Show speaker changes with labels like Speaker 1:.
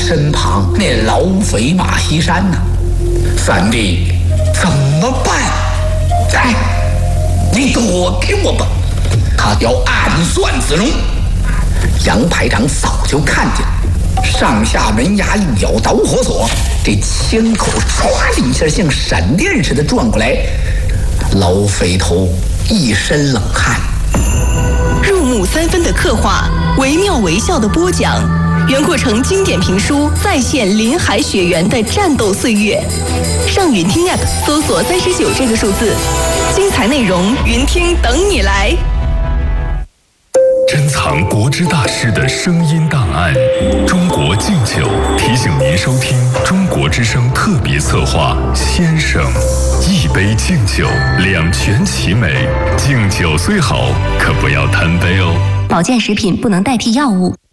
Speaker 1: 身旁那老匪马锡山呢？三弟，怎么办？哎，你躲给我吧，他要暗算子荣。杨排长早就看见了，上下门牙一咬导火索，这枪口唰的一下像闪电似的转过来，老匪头一身冷汗。
Speaker 2: 入木三分的刻画，惟妙惟肖的播讲，袁阔成经典评书再现林海雪原的战斗岁月。上云听 App 搜索39这个数字，精彩内容云听等你来。
Speaker 3: 珍藏国之大师的声音档案，中国敬酒提醒您收听中国之声特别策划《先生》，一杯敬酒，两全其美。敬酒虽好，可不要贪杯哦。
Speaker 4: 保健食品不能代替药物。